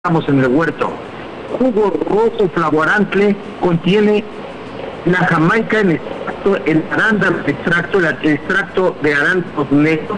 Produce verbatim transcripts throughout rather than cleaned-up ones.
Estamos en el huerto. Jugo rojo flavorante contiene la jamaica en extracto, el arándano extracto, el extracto de arándanos negros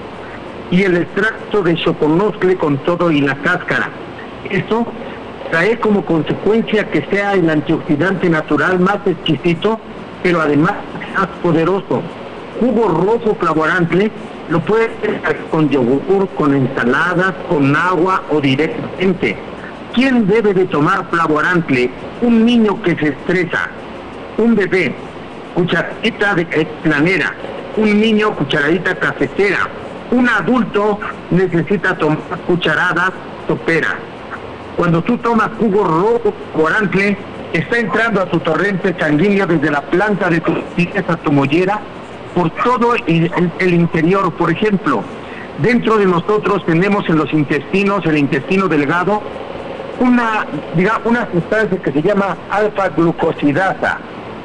y el extracto de choconoscle con todo y la cáscara. Esto trae como consecuencia que sea el antioxidante natural más exquisito, pero además más poderoso. Jugo rojo flavorante lo puede hacer con yogur, con ensaladas, con agua o directamente. ¿Quién debe de tomar flavorante? Un niño que se estresa, un bebé, cucharadita de planera, un niño, cucharadita cafetera, un adulto necesita tomar cucharadas soperas. Cuando tú tomas jugo rojo flavorante, está entrando a tu torrente sanguíneo desde la planta de tus pies a tu mollera, por todo el, el, el interior. Por ejemplo, dentro de nosotros tenemos en los intestinos, el intestino delgado, una, digamos, una sustancia que se llama alfa-glucosidasa.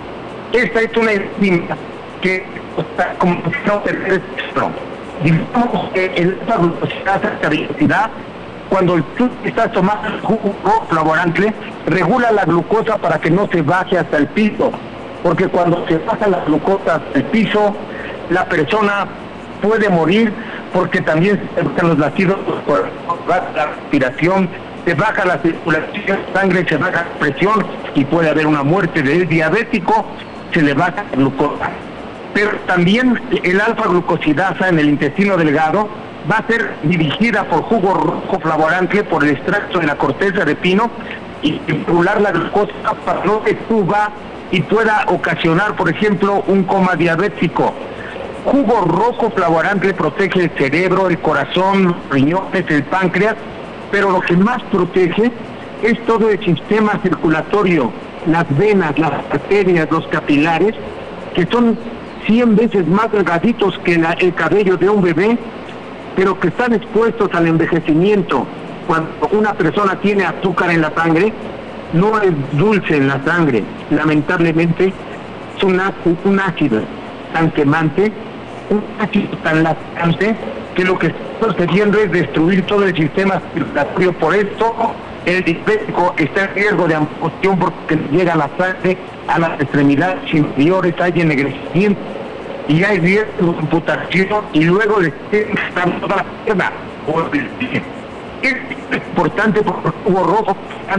Esta es una enzima que está como no terrestre. Digamos que el alfa-glucosidasa, esta velocidad, cuando tú estás tomando jugo flavorante, regula la glucosa para que no se baje hasta el piso, porque cuando se baja la glucosa hasta el piso, la persona puede morir, porque también se bajan los latidos por la respiración, se baja la circulación de sangre, se baja la presión y puede haber una muerte del diabético, se le baja la glucosa. Pero también el alfa-glucosidasa en el intestino delgado va a ser dirigida por jugo rojo flavorante, por el extracto de la corteza de pino, y regular la glucosa para no que suba y pueda ocasionar, por ejemplo, un coma diabético. Jugo rojo flavorante protege el cerebro, el corazón, los riñones, el páncreas, pero lo que más protege es todo el sistema circulatorio, las venas, las arterias, los capilares, que son cien veces más delgaditos que la, el cabello de un bebé, pero que están expuestos al envejecimiento. Cuando una persona tiene azúcar en la sangre, no es dulce en la sangre, lamentablemente es un, un ácido tan quemante, un ácido tan laxante, que lo que está sucediendo es destruir todo el sistema circulatorio. Por esto el diabético está en riesgo de amputación, porque llega la sangre a las extremidades inferiores, hay ennegrecimiento y hay riesgo de amputación, y luego le está toda la pierna o el pie. Es importante porque el jugo rojo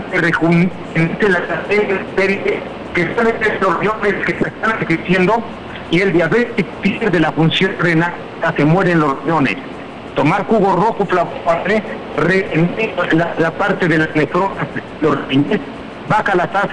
rejuvenece la arteria que están en estos riñones que se están creciendo, y el diabetes pierde la función renal, se mueren los riñones. Tomar jugo rojo flavorante la, la parte de las nefronas, los riñones, baja la tasa,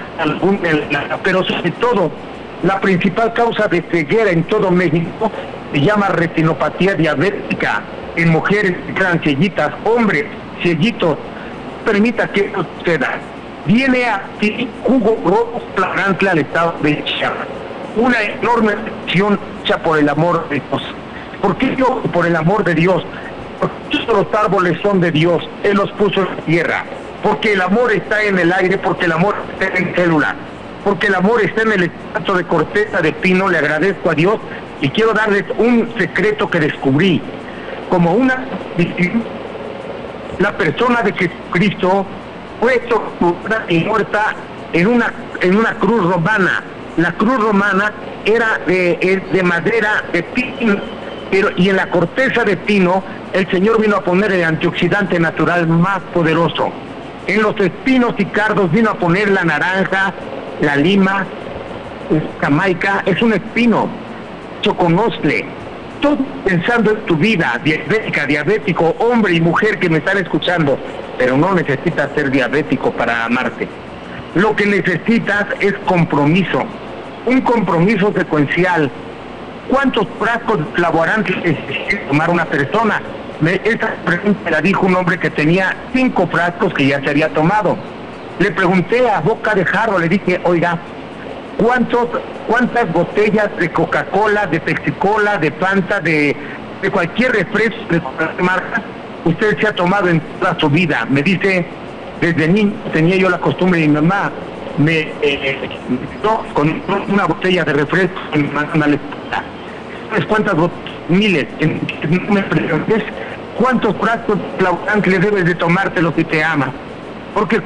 pero sobre todo la principal causa de ceguera en todo México se llama retinopatía diabética. En mujeres que quedan cieguitas, hombres cieguitos, permita que esto suceda. Viene a ti jugo rojo flavorante al estado de Chiapas, una enorme acción hecha por el amor de Dios. ¿Por qué yo? Por el amor de Dios. Porque todos los árboles son de Dios, Él los puso en la tierra. Porque el amor está en el aire, porque el amor está en célula, porque el amor está en el extracto de corteza de pino. Le agradezco a Dios y quiero darles un secreto que descubrí. Como una la persona de Jesucristo fue torturada y muerta en una en una cruz romana. La cruz romana era de, de madera de pino, pero y en la corteza de pino el Señor vino a poner el antioxidante natural más poderoso. En los espinos y cardos vino a poner la naranja, la lima, la jamaica, es un espino, choconoscle. Todo pensando en tu vida diabética, diabético, hombre y mujer que me están escuchando, pero no necesitas ser diabético para amarte. Lo que necesitas es compromiso, un compromiso secuencial. ¿Cuántos frascos de flavorante necesita tomar una persona? Me, esa pregunta la dijo un hombre que tenía cinco frascos que ya se había tomado. Le pregunté a boca de jarro, le dije, oiga, ¿cuántos, ¿cuántas botellas de Coca-Cola, de Pepsi-Cola, de Fanta, de, de cualquier refresco de cualquier marca usted se ha tomado en toda su vida? Me dice, desde niño tenía yo la costumbre de mi mamá, me eh, no, con una botella de refresco en una lectura. ¿Sabes cuántas botellas? Miles. No me preguntes cuántos frascos flavorante le debes de tomártelo si te ama. porque